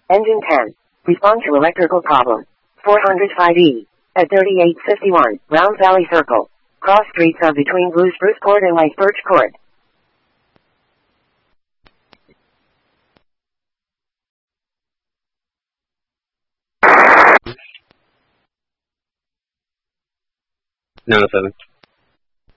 Engine 10. Respond to electrical problem. 405E. At 3851, Round Valley Circle. Cross streets of between Blue Spruce Court and White Birch Court. No, 7.